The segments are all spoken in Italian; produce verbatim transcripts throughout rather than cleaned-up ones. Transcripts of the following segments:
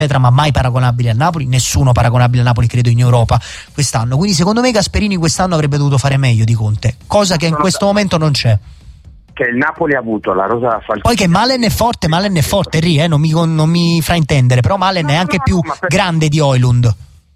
ma mai paragonabile al Napoli, nessuno paragonabile al Napoli credo in Europa quest'anno, quindi secondo me Gasperini quest'anno avrebbe dovuto fare meglio di Conte, cosa che in questo momento non c'è. Che il Napoli ha avuto la rosa falsata. Poi che Malen è forte, Malen è forte, Ri, eh, non, mi, non mi fraintendere, però Malen no, è anche no, più no, per... grande di Højlund.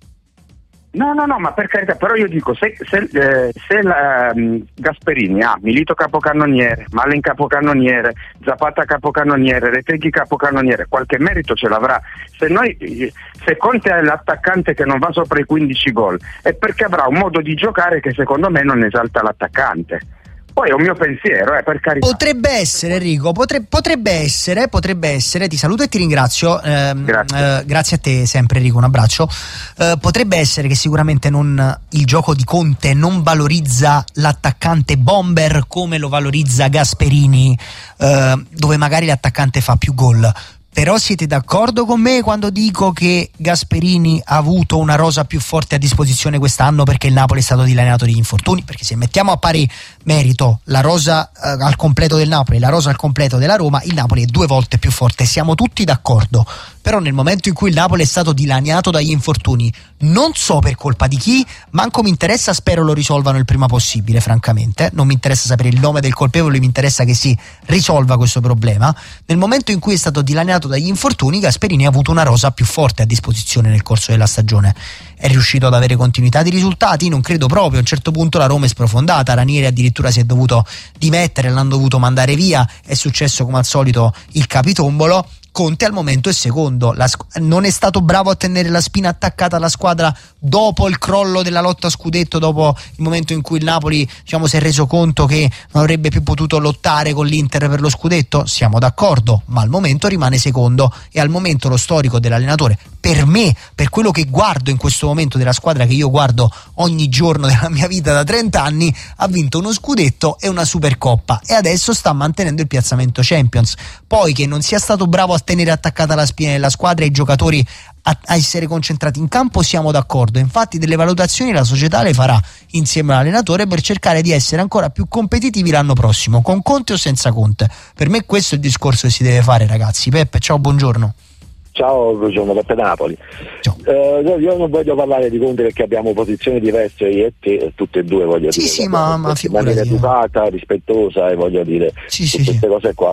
No, no, no, ma per carità, però io dico, se, se, eh, se la, um, Gasperini ha Milito capocannoniere, Malen capocannoniere, Zapata capocannoniere, Retegui capocannoniere, qualche merito ce l'avrà. Se noi, se Conte è l'attaccante che non va sopra i quindici gol, è perché avrà un modo di giocare che secondo me non esalta l'attaccante. Poi è un mio pensiero, eh, per carità. Potrebbe essere, Enrico, potrebbe, potrebbe essere, potrebbe essere, ti saluto e ti ringrazio. Eh, grazie. Eh, grazie a te sempre, Enrico, un abbraccio. Eh, potrebbe essere che sicuramente non, il gioco di Conte non valorizza l'attaccante bomber come lo valorizza Gasperini, eh, dove magari l'attaccante fa più gol. Però siete d'accordo con me quando dico che Gasperini ha avuto una rosa più forte a disposizione quest'anno perché il Napoli è stato dilaniato degli infortuni? Perché se mettiamo a pari merito la rosa eh, al completo del Napoli e la rosa al completo della Roma, il Napoli è due volte più forte, siamo tutti d'accordo. Però nel momento in cui il Napoli è stato dilaniato dagli infortuni, non so per colpa di chi, manco mi interessa, spero lo risolvano il prima possibile, francamente, non mi interessa sapere il nome del colpevole, mi interessa che si risolva questo problema. Nel momento in cui è stato dilaniato dagli infortuni, Gasperini ha avuto una rosa più forte a disposizione nel corso della stagione. È riuscito ad avere continuità di risultati? Non credo proprio. A un certo punto la Roma è sprofondata, Ranieri addirittura si è dovuto dimettere, l'hanno dovuto mandare via, è successo come al solito il capitombolo. Conte al momento è secondo, la, non è stato bravo a tenere la spina attaccata alla squadra dopo il crollo della lotta a scudetto, dopo il momento in cui il Napoli, diciamo, si è reso conto che non avrebbe più potuto lottare con l'Inter per lo scudetto, siamo d'accordo, ma al momento rimane secondo e al momento lo storico dell'allenatore, per me, per quello che guardo in questo momento della squadra che io guardo ogni giorno della mia vita da trenta anni, ha vinto uno scudetto e una Supercoppa e adesso sta mantenendo il piazzamento Champions. Poi che non sia stato bravo a tenere attaccata la spina della squadra e i giocatori a, a essere concentrati in campo, siamo d'accordo. Infatti delle valutazioni la società le farà insieme all'allenatore per cercare di essere ancora più competitivi l'anno prossimo, con Conte o senza Conte. Per me questo è il discorso che si deve fare, ragazzi. Peppe, ciao, buongiorno. Ciao, buongiorno, Peppe Napoli. Uh, io non voglio parlare di Conte perché abbiamo posizioni diverse io e te, tutte e due voglio sì, dire. Sì, sì, ma, ma figurati. In maniera educata, rispettosa e voglio dire sì, sì, queste sì. cose qua.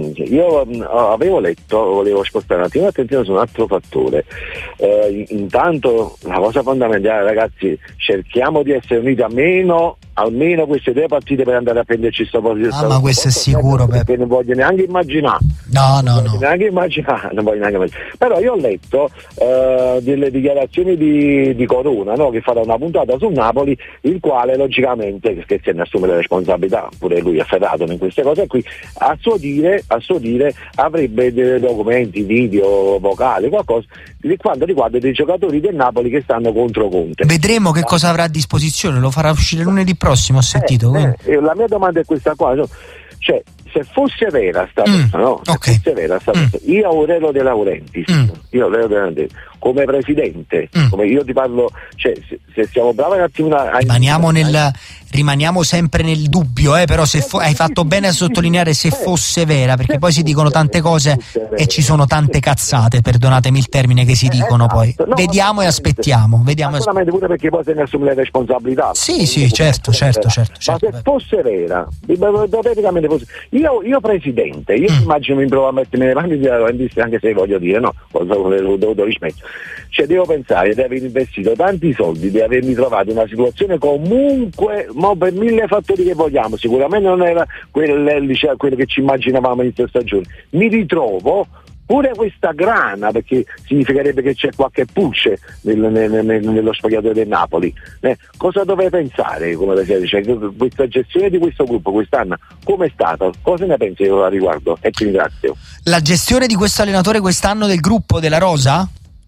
Io mh, avevo letto, volevo spostare un attimo l'attenzione su un altro fattore. Uh, intanto la cosa fondamentale, ragazzi, cerchiamo di essere uniti a meno almeno queste due partite per andare a prenderci sto posto. Ah, ma questo è sicuro, perché non voglio neanche immaginare. No, no, non no. voglio neanche immaginare, non voglio neanche immaginare. Però io ho letto uh, delle dichiarazioni di, di Corona, no? Che farà una puntata sul Napoli, il quale logicamente, che se ne assume le responsabilità, pure lui è ferrato in queste cose qui, a suo dire, a suo dire avrebbe dei documenti, video, vocali, qualcosa di quanto riguarda dei giocatori del Napoli che stanno contro Conte. Vedremo che cosa avrà a disposizione, lo farà uscire lunedì prossimo, ho sentito. Eh, eh, la mia domanda è questa qua, no? Cioè, se fosse vera sta mm, cosa, no? Se okay. fosse vera sta mm. cosa, io Aurelio De Laurentiis, mm. io Aurelio De Laurentiis, come presidente, mm. come io ti parlo, cioè se, se siamo bravi un attimo a rimaniamo nel rimaniamo sempre nel dubbio, eh, però se fo- hai fatto bene a sottolineare se fosse vera, perché poi si dicono tante cose e ci sono tante cazzate, perdonatemi il termine, che si dicono poi. Vediamo e aspettiamo, vediamo. Solamente pure perché poi se ne assume le responsabilità. Sì, sì, certo, certo, certo, certo. Ma se fosse vera, praticamente fosse, io, io presidente, io mm. immagino mi provo a mettermi le mani di Laurentiis, anche se voglio dire, no, ho dovuto rispetto. Cioè devo pensare di aver investito tanti soldi, di avermi trovato in una situazione comunque, ma per mille fattori che vogliamo, sicuramente non era quello, quello che ci immaginavamo inizio stagione. Mi ritrovo pure questa grana, perché significherebbe che c'è qualche pulce nel, nel, nel, nello spogliatoio del Napoli. Eh, cosa dovrei pensare come presidente? Cioè, questa gestione di questo gruppo quest'anno come è stata? Cosa ne pensi a riguardo? E ti ringrazio. La gestione di questo allenatore quest'anno del gruppo della Rosa?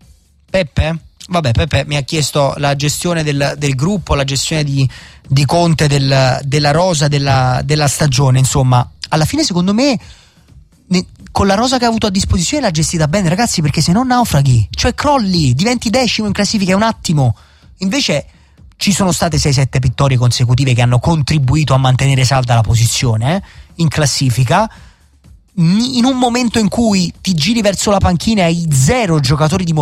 Peppe? Vabbè, Peppe mi ha chiesto la gestione del, del gruppo, la gestione di, di Conte, del, della Rosa, della, della stagione, insomma. Alla fine secondo me ne, con la Rosa che ha avuto a disposizione l'ha gestita bene, ragazzi, perché se no naufraghi, cioè crolli, diventi decimo in classifica in un attimo. Invece ci sono state sei sette vittorie consecutive che hanno contribuito a mantenere salda la posizione eh, in classifica. in un momento in cui ti giri verso la panchina e hai zero giocatori di